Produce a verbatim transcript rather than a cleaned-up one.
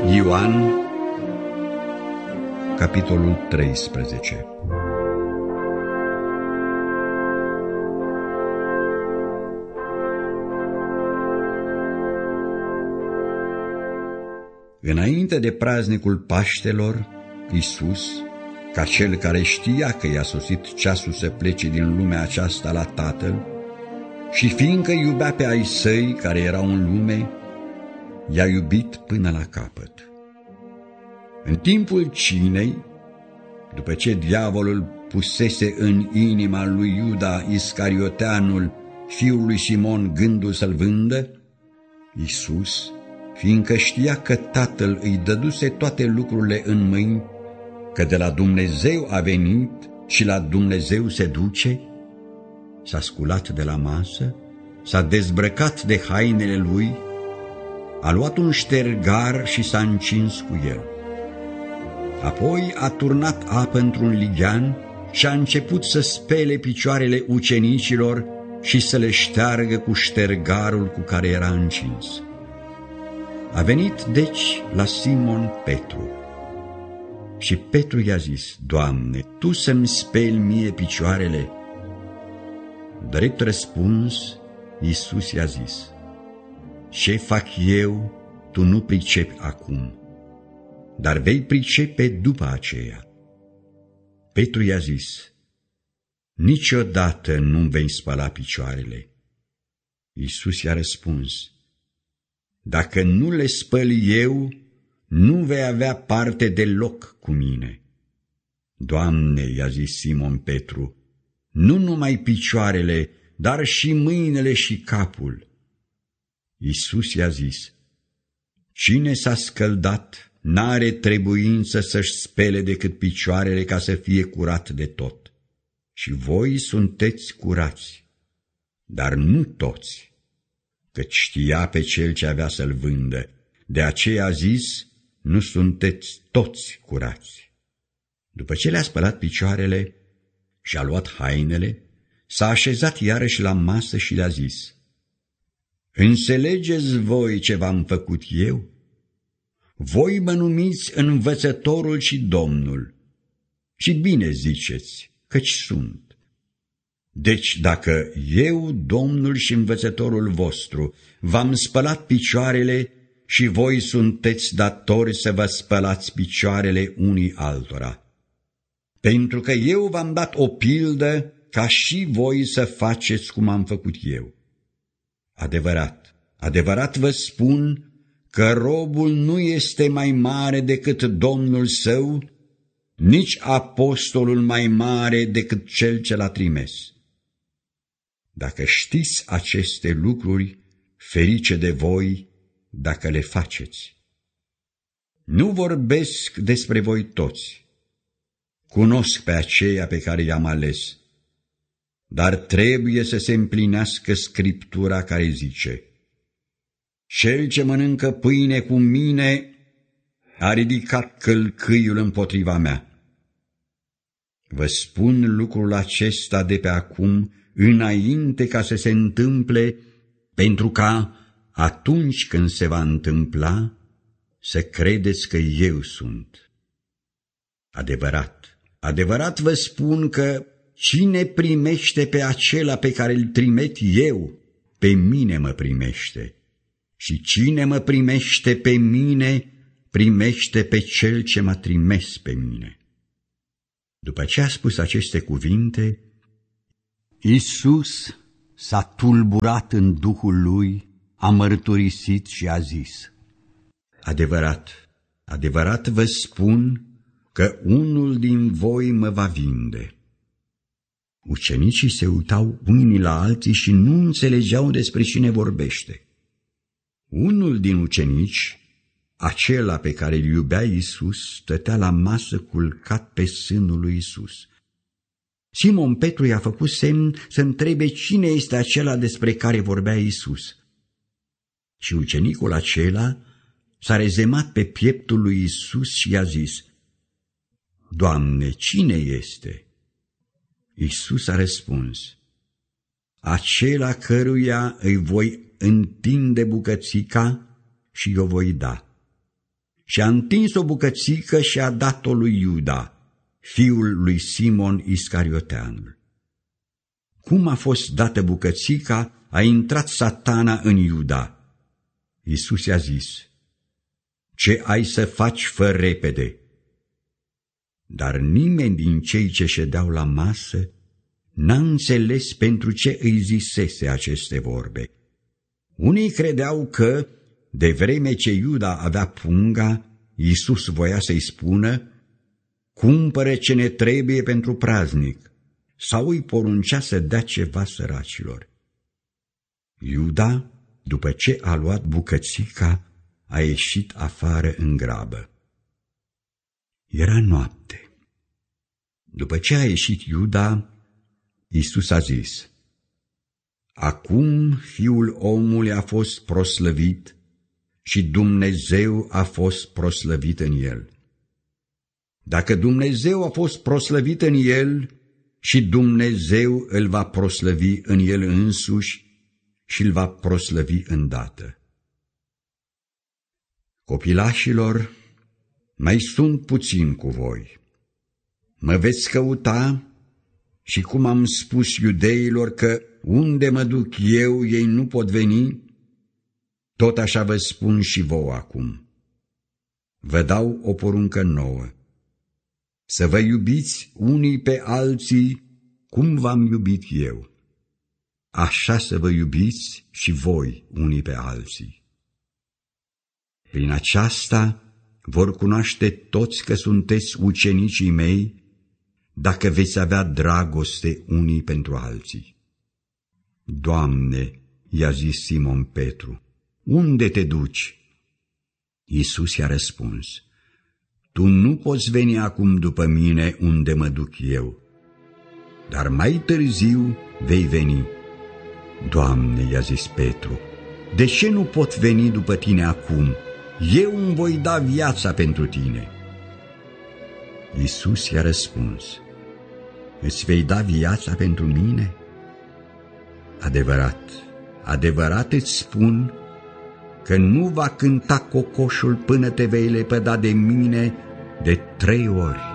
Ioan, capitolul treisprezece. Înainte de praznicul Paștelor, Iisus, ca cel care știa că i-a sosit ceasul să plece din lumea aceasta la Tatăl, și fiindcă iubea pe ai săi care erau în lume, i-a iubit până la capăt. În timpul cinei, după ce diavolul pusese în inima lui Iuda Iscarioteanul, fiul lui Simon, gândul să-l vândă, Iisus, fiindcă știa că Tatăl îi dăduse toate lucrurile în mâini, că de la Dumnezeu a venit și la Dumnezeu se duce, s-a sculat de la masă, s-a dezbrăcat de hainele lui, a luat un ștergar și s-a încins cu el. Apoi a turnat apă într-un lighean și a început să spele picioarele ucenicilor și să le șteargă cu ștergarul cu care era încins. A venit deci la Simon Petru și Petru i-a zis: Doamne, Tu să-mi speli mie picioarele? Drept răspuns, Iisus i-a zis: Ce fac eu, tu nu pricepi acum, dar vei pricepe după aceea. Petru i-a zis: Niciodată nu-mi vei spăla picioarele. Iisus i-a răspuns: Dacă nu le spăl eu, nu vei avea parte deloc cu mine. Doamne, i-a zis Simon Petru, nu numai picioarele, dar și mâinile și capul. Iisus i-a zis: Cine s-a scăldat n-are trebuință să-și spele decât picioarele ca să fie curat de tot. Și voi sunteți curați, dar nu toți, căci știa pe cel ce avea să-l vândă. De aceea a zis: Nu sunteți toți curați. După ce le-a spălat picioarele și a luat hainele, s-a așezat iarăși la masă și le-a zis: Înțelegeți voi ce v-am făcut eu? Voi mă numiți învățătorul și Domnul, și bine ziceți, căci sunt. Deci dacă eu, Domnul și învățătorul vostru, v-am spălat picioarele, și voi sunteți datori să vă spălați picioarele unii altora. Pentru că eu v-am dat o pildă ca și voi să faceți cum am făcut eu. Adevărat, adevărat vă spun că robul nu este mai mare decât Domnul său, nici apostolul mai mare decât cel ce l-a trimis. Dacă știți aceste lucruri, ferice de voi dacă le faceți. Nu vorbesc despre voi toți. Cunosc pe aceia pe care i-am ales, dar trebuie să se împlinească Scriptura care zice: Cel ce mănâncă pâine cu mine a ridicat călcâiul împotriva mea. Vă spun lucrul acesta de pe acum, înainte ca să se întâmple, pentru ca, atunci când se va întâmpla, să credeți că eu sunt. Adevărat, adevărat vă spun că cine primește pe acela pe care îl trimit eu, pe mine mă primește. Și cine mă primește pe mine, primește pe cel ce m-a trimis pe mine. După ce a spus aceste cuvinte, Iisus s-a tulburat în duhul lui, a mărturisit și a zis: Adevărat, adevărat vă spun că unul din voi mă va vinde. Ucenicii se uitau unii la alții și nu înțelegeau despre cine vorbește. Unul din ucenici, acela pe care îl iubea Iisus, stătea la masă culcat pe sânul lui Iisus. Simon Petru i-a făcut semn să întrebe cine este acela despre care vorbea Iisus. Și ucenicul acela s-a rezemat pe pieptul lui Iisus și i-a zis: Doamne, cine este? Iisus a răspuns: Acela căruia îi voi întinde bucățica și o voi da. și a întins o bucățică și a dat-o lui Iuda, fiul lui Simon Iscarioteanul. Cum a fost dată bucățica, a intrat Satana în Iuda. Iisus i-a zis: ce ai să faci, fă repede. Dar nimeni din cei ce ședeau la masă n-a înțeles pentru ce îi zisese aceste vorbe. Unii credeau că, de vreme ce Iuda avea punga, Iisus voia să-i spună: cumpără ce ne trebuie pentru praznic, sau îi poruncea să dea ceva săracilor. Iuda, după ce a luat bucățica, a ieșit afară în grabă. Era noapte. După ce a ieșit Iuda, Iisus a zis: acum Fiul omului a fost proslăvit și Dumnezeu a fost proslăvit în el. Dacă Dumnezeu a fost proslăvit în el, și Dumnezeu îl va proslăvi în el însuși și îl va proslăvi îndată. Copilașilor, mai sunt puțin cu voi. Mă veți căuta și cum am spus iudeilor că unde mă duc eu ei nu pot veni, tot așa vă spun și vouă acum. Vă dau o poruncă nouă: să vă iubiți unii pe alții cum v-am iubit eu. Așa să vă iubiți și voi unii pe alții. Prin aceasta vor cunoaște toți că sunteți ucenicii mei, dacă veți avea dragoste unii pentru alții. Doamne, i-a zis Simon Petru, unde te duci? Iisus i-a răspuns: tu nu poți veni acum după mine unde mă duc eu, dar mai târziu vei veni. Doamne, i-a zis Petru, de ce nu pot veni după tine acum? Eu îmi voi da viața pentru tine. Iisus i-a răspuns: îți vei da viața pentru mine? Adevărat, adevărat îți spun că nu va cânta cocoșul până te vei lepăda de mine de trei ori.